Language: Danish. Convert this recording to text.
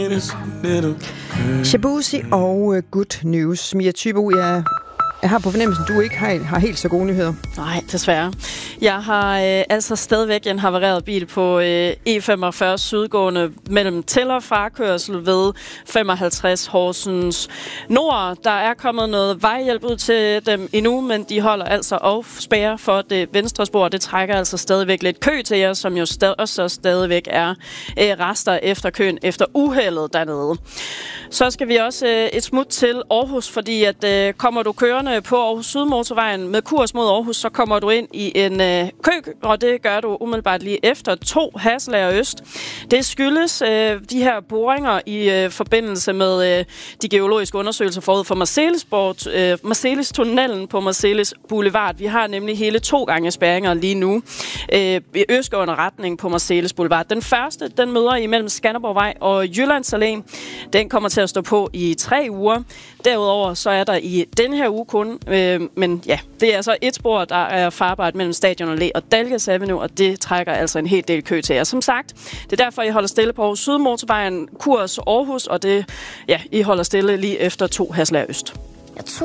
Shabuzi og Good News. Mia Thybo, jeg har på fornemmelsen, du ikke har helt så gode nyheder. Nej, desværre. Jeg har altså stadigvæk en havareret bil på E45 sydgående mellem til- og frakørsel ved 55 Horsens Nord. Der er kommet noget vejhjælp ud til dem endnu, men de holder altså og spærrer for det venstre spor. Det trækker altså stadigvæk lidt kø til jer, som jo også stadigvæk er rester efter køen efter uheldet dernede. Så skal vi også et smut til Aarhus, fordi at kommer du kørende på Aarhus Sydmotorvejen med kurs mod Aarhus, så kommer du ind i en kø, og det gør du umiddelbart lige efter 2 Hasselager Øst. Det skyldes de her boringer i forbindelse med de geologiske undersøgelser forud for Marselis-tunnelen på Marselis Boulevard. Vi har nemlig hele 2 gange spærringer lige nu i østgående retning på Marselis Boulevard. Den første, den møder imellem Skanderborgvej og Jyllands Allé. Den kommer til at stå på i 3 uger. Derudover så er der i den her uge kun, men ja, det er altså et spor, der er farbart mellem Stadion Allé og Dalgas Avenue, og det trækker altså en hel del kø til jer. Som sagt, det er derfor, I holder stille på Aarhus Sydmotorvejen, kurs Aarhus, og det, ja, I holder stille lige efter 2 Hasselager Øst.